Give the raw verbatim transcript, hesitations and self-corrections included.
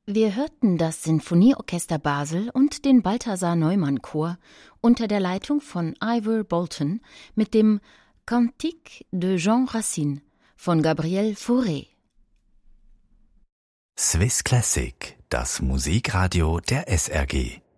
Wir hörten das Sinfonieorchester Basel und den Balthasar-Neumann-Chor unter der Leitung von Ivor Bolton mit dem Cantique de Jean Racine von Gabriel Fauré. Swiss Classic, das Musikradio der S R G.